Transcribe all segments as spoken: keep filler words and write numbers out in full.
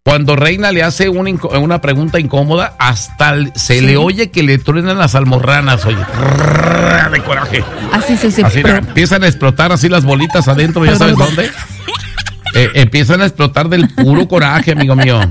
cuando Reina le hace una, inco- una pregunta incómoda, hasta el- se Sí. le oye que le truenan las almorranas, oye, de coraje. Así se se Así, pero- empiezan a explotar así las bolitas adentro, ¿ya sabes dónde? Eh, empiezan a explotar del puro coraje, amigo mío.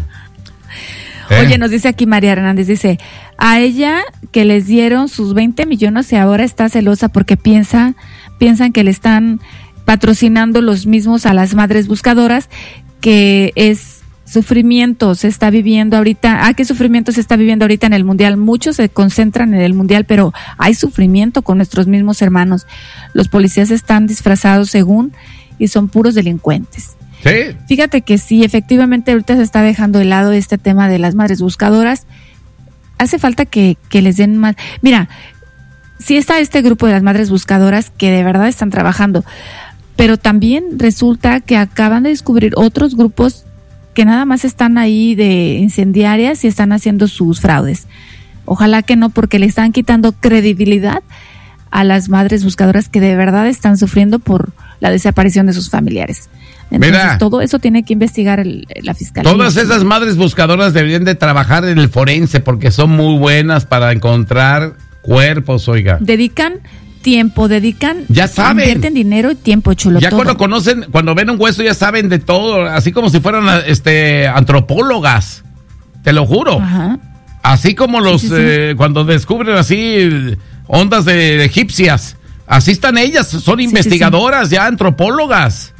¿Eh? Oye, nos dice aquí María Hernández, dice, a ella que les dieron sus veinte millones y ahora está celosa porque piensa, piensan que le están patrocinando los mismos a las madres buscadoras, que es sufrimiento, se está viviendo ahorita, ah, qué sufrimiento se está viviendo ahorita en el Mundial. Muchos se concentran en el Mundial, pero hay sufrimiento con nuestros mismos hermanos. Los policías están disfrazados según y son puros delincuentes. Sí. Fíjate que sí, efectivamente ahorita se está dejando de lado este tema de las madres buscadoras. Hace falta que, que les den más. Mira, sí está este grupo de las madres buscadoras que de verdad están trabajando, pero también resulta que acaban de descubrir otros grupos que nada más están ahí de incendiarias y están haciendo sus fraudes. Ojalá que no, porque le están quitando credibilidad a las madres buscadoras que de verdad están sufriendo por la desaparición de sus familiares. Entonces, Mira, todo eso tiene que investigar el- la fiscalía. todas esas madres buscadoras deberían de trabajar en el forense porque son muy buenas para encontrar cuerpos, oiga. Dedican tiempo, dedican, Ya saben. invierten dinero y tiempo, chulo. Ya todo. cuando conocen, cuando ven un hueso ya saben de todo, así como si fueran este antropólogas, te lo juro. Ajá. Así como los, Sí, sí, sí. eh, cuando descubren así ondas de, de egipcias, así están ellas, son sí, investigadoras, ya antropólogas.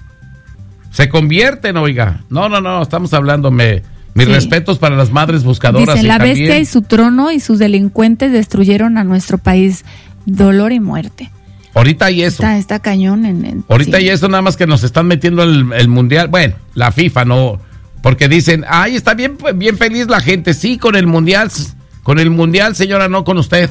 Se convierten, oiga. No, no, no, estamos hablando, me, mis Sí. respetos para las madres buscadoras. Dicen, y la también- bestia y su trono y sus delincuentes destruyeron a nuestro país. Dolor y muerte. Ahorita hay eso. Está, está cañón. En, en- Ahorita sí. hay eso, nada más que nos están metiendo el, el mundial. Bueno, la FIFA no, porque dicen, ay, está bien, bien feliz la gente. Sí, con el mundial, con el mundial, señora, no con usted.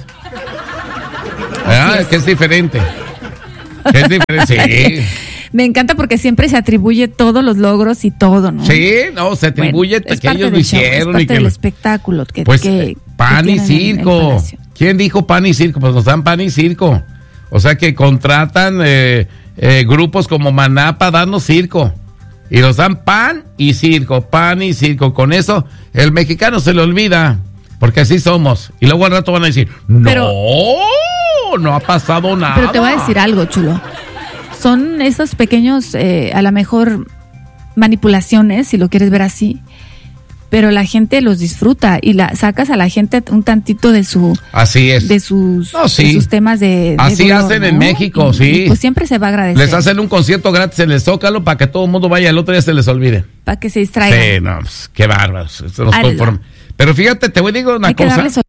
Ah, es. que es diferente. Que es diferente. Sí. Me encanta porque siempre se atribuye todos los logros y todo, ¿no? Sí, no, se atribuye Bueno, es que parte ellos lo del show, es hicieron parte y que del lo- espectáculo que, pues que- pan que y tienen en el circo. palacio. ¿Quién dijo pan y circo? Pues nos dan pan y circo. O sea que contratan eh, eh, grupos como Maná para darnos circo. Y nos dan pan y circo, pan y circo. Con eso el mexicano se le olvida, porque así somos. Y luego al rato van a decir, no, Pero- no ha pasado nada. Pero te voy a decir algo, chulo. Son esos pequeños, eh, a lo mejor, manipulaciones, si lo quieres ver así, pero la gente los disfruta y la sacas a la gente un tantito de su Así es. de sus, No, sí. de sus temas de, de Así dolor, hacen en ¿no? México, Y- sí. y pues siempre se va a agradecer. Les hacen un concierto gratis en el Zócalo para que todo el mundo vaya, el otro día se les olvide. para que se distraigan. Sí, no, pues, qué bárbaros. Esto nos Ala. conforma. Pero fíjate, te voy a decir una Hay que cosa. darles